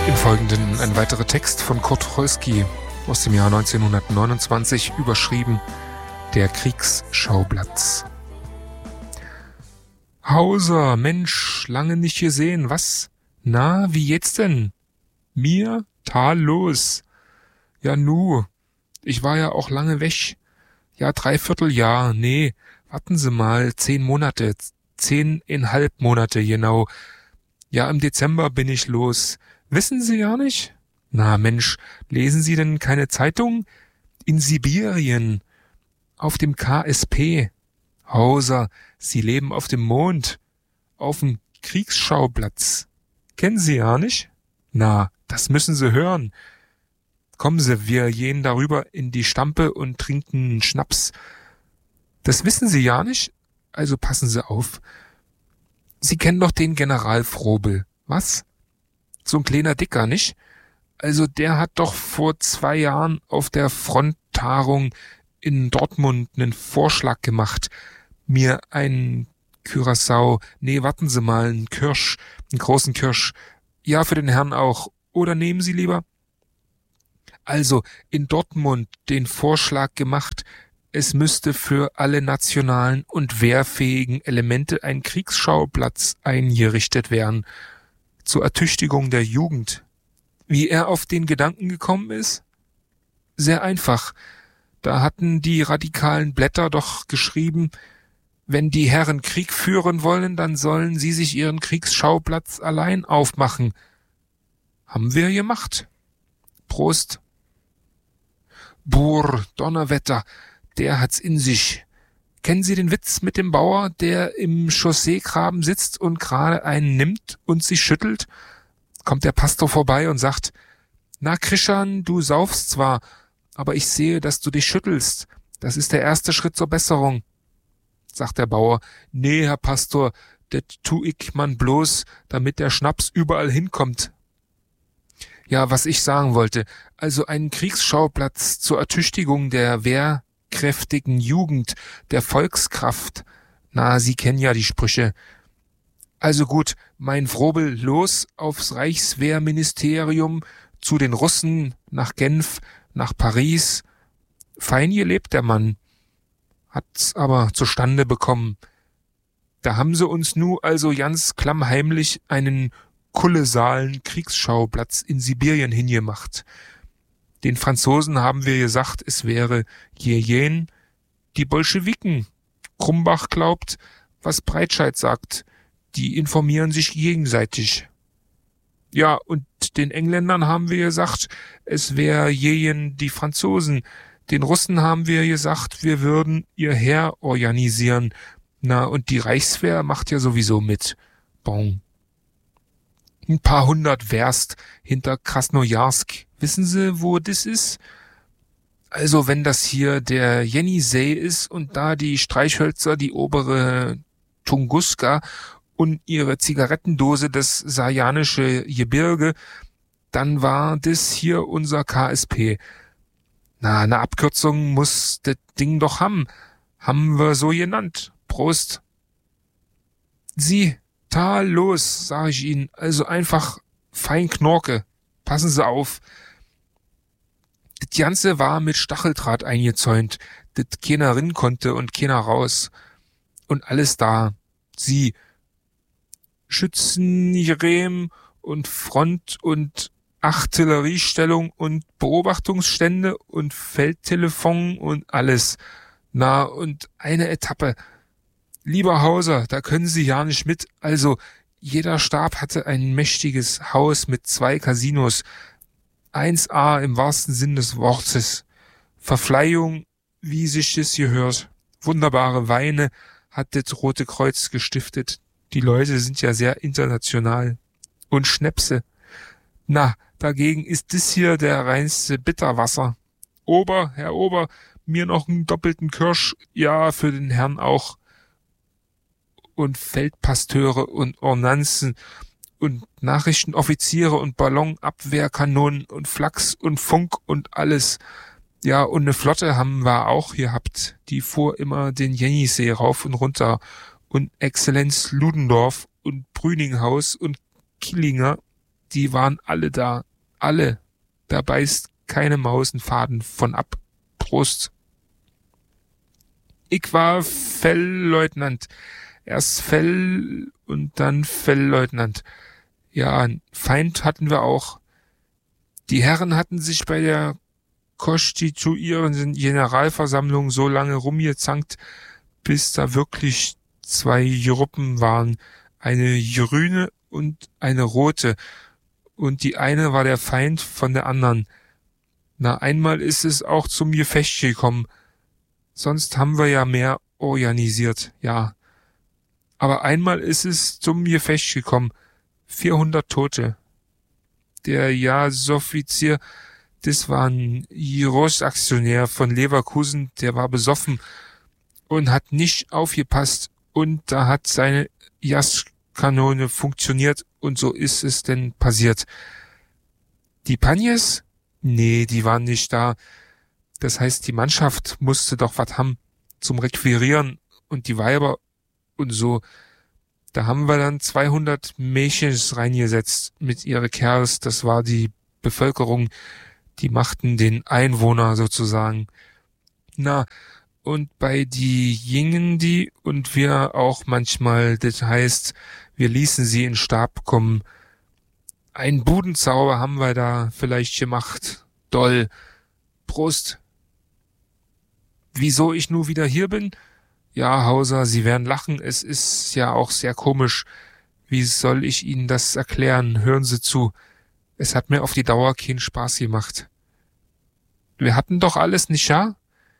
Im Folgenden ein weiterer Text von Kurt Tucholsky aus dem Jahr 1929, überschrieben Der Kriegsschauplatz. Hauser, Mensch, lange nicht gesehen, was? Na, wie geht's denn? Mir? Tadellos. Ja nu, ich war ja auch lange weg. Ja, 3/4 Jahr, nee, warten Sie mal, 10 Monate, 10,5 Monate, genau. Ja, im Dezember bin ich los. Wissen Sie gar nicht? Na Mensch, lesen Sie denn keine Zeitung? In Sibirien, auf dem KSP. Hauser, Sie leben auf dem Mond, auf dem Kriegsschauplatz. Kennen Sie ja nicht? Na, das müssen Sie hören. Kommen Sie, wir gehen darüber in die Stampe und trinken Schnaps. Das wissen Sie ja nicht? Also passen Sie auf. Sie kennen doch den General Frobel, was? So ein kleiner Dicker, nicht? Also der hat doch vor 2 Jahren auf der Fronttagung in Dortmund einen Vorschlag gemacht, mir einen Curaçao, nee, warten Sie mal, einen Kirsch, einen großen Kirsch, ja, für den Herrn auch, oder nehmen Sie lieber? Also in Dortmund den Vorschlag gemacht, es müsste für alle nationalen und wehrfähigen Elemente ein Kriegsschauplatz eingerichtet werden, zur Ertüchtigung der Jugend. Wie er auf den Gedanken gekommen ist? Sehr einfach. Da hatten die radikalen Blätter doch geschrieben, wenn die Herren Krieg führen wollen, dann sollen sie sich ihren Kriegsschauplatz allein aufmachen. Haben wir gemacht. Prost. Brr, Donnerwetter, der hat's in sich. Kennen Sie den Witz mit dem Bauer, der im Chausseegraben sitzt und gerade einen nimmt und sich schüttelt? Kommt der Pastor vorbei und sagt, na Christian, du saufst zwar, aber ich sehe, dass du dich schüttelst. Das ist der erste Schritt zur Besserung. Sagt der Bauer, nee, Herr Pastor, det tu ich man bloß, damit der Schnaps überall hinkommt. Ja, was ich sagen wollte, also einen Kriegsschauplatz zur Ertüchtigung der wehrkräftigen Jugend, der Volkskraft. Na, Sie kennen ja die Sprüche. Also gut, mein Frobel, los aufs Reichswehrministerium, zu den Russen, nach Genf, nach Paris. Fein gelebt der Mann, hat's aber zustande bekommen. Da haben sie uns nu also ganz klammheimlich einen kolossalen Kriegsschauplatz in Sibirien hingemacht. Den Franzosen haben wir gesagt, es wäre Jejen, die Bolschewiken. Krumbach glaubt, was Breitscheid sagt. Die informieren sich gegenseitig. Ja, und den Engländern haben wir gesagt, es wäre Jejen die Franzosen. Den Russen haben wir gesagt, wir würden ihr Heer organisieren. Na, und die Reichswehr macht ja sowieso mit. Bon. Ein paar 100 Werst hinter Krasnojarsk. Wissen Sie, wo das ist? Also wenn das hier der Jenisej ist und da die Streichhölzer, die obere Tunguska und ihre Zigarettendose das Sajanische Gebirge, dann war das hier unser KSP. Na, eine Abkürzung muss das Ding doch haben. Haben wir so genannt. Prost. Sie, tadellos, sag ich Ihnen, also einfach fein Knorke. Passen Sie auf. Das Ganze war mit Stacheldraht eingezäunt, das keiner rin konnte und keiner raus. Und alles da. Sie, Schützenriemen und Front und Artilleriestellung und Beobachtungsstände und Feldtelefon und alles. Na, und eine Etappe. Lieber Hauser, da können Sie ja nicht mit. Also, jeder Stab hatte ein mächtiges Haus mit 2 Casinos. 1A im wahrsten Sinn des Wortes. Verfleihung, wie sich das gehört. Wunderbare Weine hat das Rote Kreuz gestiftet. Die Leute sind ja sehr international. Und Schnäpse. Na, dagegen ist das hier der reinste Bitterwasser. Herr Ober, mir noch einen doppelten Kirsch. Ja, für den Herrn auch. Und Feldpasteure und Ordnanzen und Nachrichtenoffiziere und Ballonabwehrkanonen und Flachs und Funk und alles. Ja, und eine Flotte haben wir auch gehabt. Die fuhr immer den Jenisej rauf und runter. Und Exzellenz Ludendorff und Brüninghaus und Killinger die waren alle da. Alle. Da beißt keine Maus einen Faden von ab. Prost. Ich war Fellleutnant. Erst Fell und dann Fellleutnant. Ja, einen Feind hatten wir auch. Die Herren hatten sich bei der konstituierenden Generalversammlung so lange rumgezankt, bis da wirklich 2 Gruppen waren. Eine grüne und eine rote. Und die eine war der Feind von der anderen. Na, einmal ist es auch zum Gefecht gekommen. Sonst haben wir ja mehr organisiert, ja. Aber einmal ist es zum Gefecht gekommen. 400 Tote. Der Jahresoffizier, das war ein Großaktionär von Leverkusen, der war besoffen und hat nicht aufgepasst. Und da hat seine Gaskanone funktioniert und so ist es denn passiert. Die Panjes? Nee, die waren nicht da. Das heißt, die Mannschaft musste doch was haben zum Requirieren und die Weiber und so. Da haben wir dann 200 Mädchens reingesetzt mit ihre Kerls. Das war die Bevölkerung. Die machten den Einwohner sozusagen. Na, und bei die gingen die und wir auch manchmal. Das heißt, wir ließen sie in Stab kommen. Ein Budenzauber haben wir da vielleicht gemacht. Doll. Prost. Wieso ich nur wieder hier bin? Ja, Hauser, Sie werden lachen. Es ist ja auch sehr komisch. Wie soll ich Ihnen das erklären? Hören Sie zu. Es hat mir auf die Dauer keinen Spaß gemacht. Wir hatten doch alles, nicht wahr?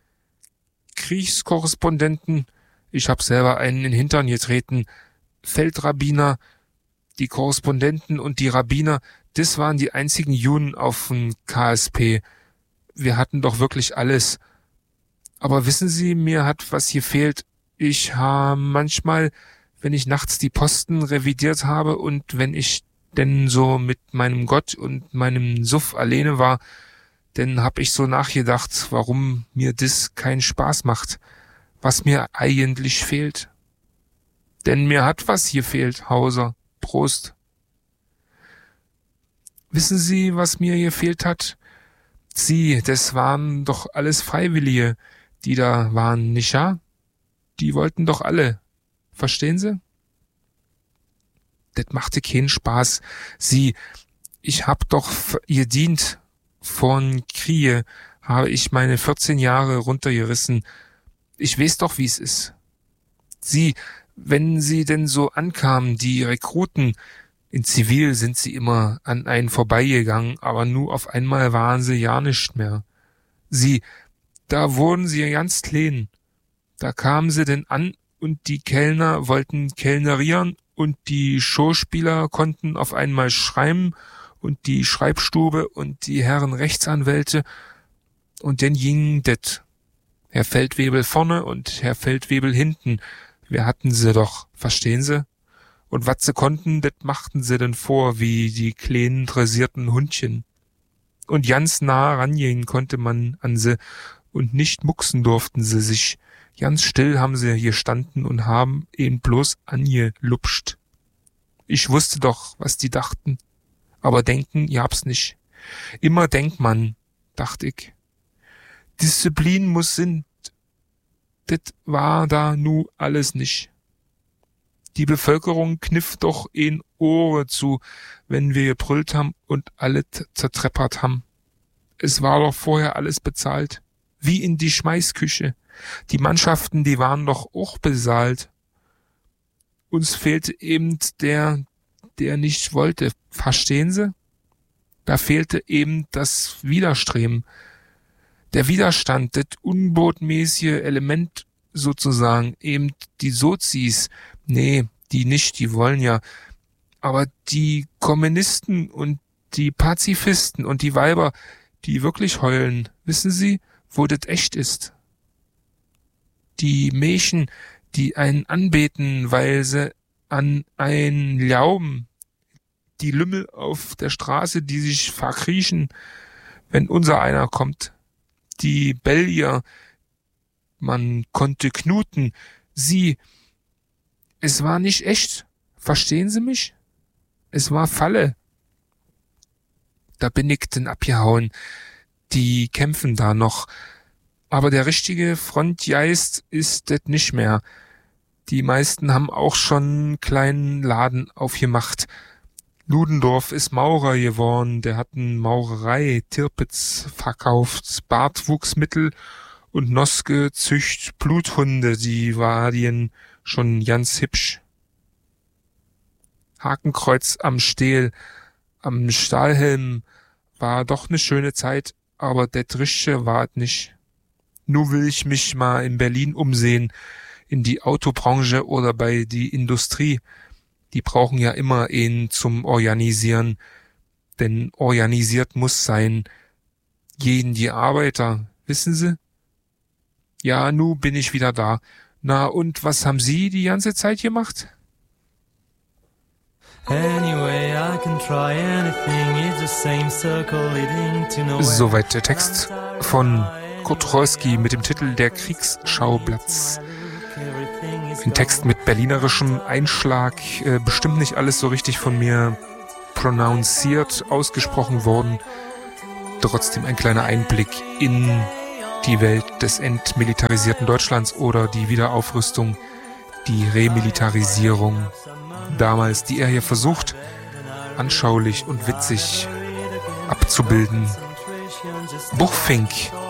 Kriegskorrespondenten. Ich hab selber einen in den Hintern getreten. Feldrabbiner. Die Korrespondenten und die Rabbiner, das waren die einzigen Juden auf dem KSP. Wir hatten doch wirklich alles. Aber wissen Sie, mir hat was hier fehlt. Ich habe manchmal, wenn ich nachts die Posten revidiert habe und wenn ich denn so mit meinem Gott und meinem Suff alleine war, dann hab ich so nachgedacht, warum mir das keinen Spaß macht, was mir eigentlich fehlt. Denn mir hat was hier fehlt, Hauser. Prost. Wissen Sie, was mir gefehlt hat? Sie, das waren doch alles Freiwillige, die da waren, nicht wahr? Die wollten doch alle. Verstehen Sie? Das machte keinen Spaß. Sie, ich hab doch gedient. Von Kriege habe ich meine 14 Jahre runtergerissen. Ich weiß doch, wie es ist. Sie, wenn sie denn so ankamen, die Rekruten, in Zivil sind sie immer an einen vorbeigegangen, aber nur auf einmal waren sie ja nicht mehr. Sie, da wurden sie ganz klein. Da kamen sie denn an und die Kellner wollten kellnerieren und die Schauspieler konnten auf einmal schreiben und die Schreibstube und die Herren Rechtsanwälte und dann ging det. Herr Feldwebel vorne und Herr Feldwebel hinten. Wir hatten sie doch, verstehen Sie? Und was sie konnten, das machten sie denn vor, wie die kleinen dressierten Hundchen. Und ganz nah rangehen konnte man an sie und nicht mucksen durften sie sich. Ganz still haben sie hier standen und haben ihn bloß angelupscht. Ich wusste doch, was die dachten. Aber denken, ich hab's nicht. Immer denkt man, dacht ich. Disziplin muss sind. Das war da nu alles nicht. Die Bevölkerung kniff doch ein Ohre zu, wenn wir gebrüllt haben und alle zertreppert haben. Es war doch vorher alles bezahlt. Wie in die Schmeißküche. Die Mannschaften, die waren doch auch bezahlt. Uns fehlte eben der nicht wollte. Verstehen Sie? Da fehlte eben das Widerstreben. Der Widerstand, das unbotmäßige Element sozusagen, eben die Sozis. Nee, die nicht, die wollen ja. Aber die Kommunisten und die Pazifisten und die Weiber, die wirklich heulen, wissen Sie, wo das echt ist? Die Mädchen, die einen anbeten, weil sie an einen glauben. Die Lümmel auf der Straße, die sich verkriechen, wenn unser einer kommt. Die Belgier, man konnte knuten. Sie, es war nicht echt. Verstehen Sie mich? Es war Falle. da bin ich denn abgehauen. Die kämpfen da noch. Aber der richtige Frontgeist ist das nicht mehr. Die meisten haben auch schon einen kleinen Laden aufgemacht. Ludendorff ist Maurer geworden, der hat eine Maurerei, Tirpitz verkauft, Bartwuchsmittel und Noske zücht Bluthunde, die waren schon ganz hübsch. Hakenkreuz am Steel, am Stahlhelm war doch eine schöne Zeit, aber der Richtige war es nicht. Nu will ich mich mal in Berlin umsehen, in die Autobranche oder bei die Industrie. Die brauchen ja immer einen zum Organisieren, denn organisiert muss sein. Jeden die Arbeiter, wissen Sie? Ja, nu bin ich wieder da. Na, und was haben Sie die ganze Zeit gemacht? Soweit der Text von Kurt Tucholsky mit dem Titel Der Kriegsschauplatz. Ein Text mit berlinerischem Einschlag, bestimmt nicht alles so richtig von mir prononciert ausgesprochen worden. Trotzdem ein kleiner Einblick in die Welt des entmilitarisierten Deutschlands oder die Wiederaufrüstung, die Remilitarisierung. Damals, die er hier versucht, anschaulich und witzig abzubilden. Buchfink